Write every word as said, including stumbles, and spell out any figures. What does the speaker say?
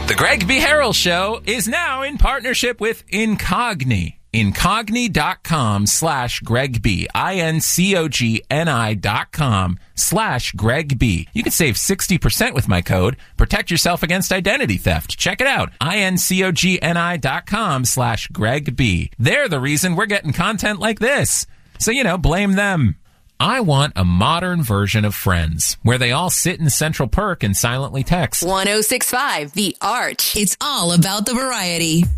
The Greg B. Harrell Show is now in partnership with Incogni. Incogni.com slash Greg B. I-N-C-O-G-N-I dot com slash Greg B. You can save sixty percent with my code. Protect yourself against identity theft. Check it out. I-N-C-O-G-N-I dot com slash Greg B. They're the reason we're getting content like this. So, you know, blame them. I want a modern version of Friends, where they all sit in Central Perk and silently text. one oh six point five The Arch. It's all about the variety.